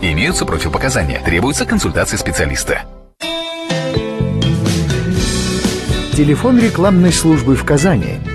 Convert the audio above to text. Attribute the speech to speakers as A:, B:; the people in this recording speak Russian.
A: Имеются противопоказания. Требуется консультация специалиста.
B: Телефон рекламной службы в Казани